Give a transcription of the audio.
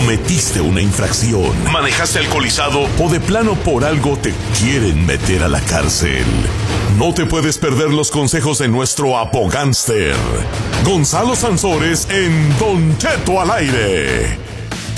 cometiste una infracción, manejaste alcoholizado o de plano por algo te quieren meter a la cárcel. No te puedes perder los consejos de nuestro apogánster, Gonzalo Sansores, en Don Cheto al aire.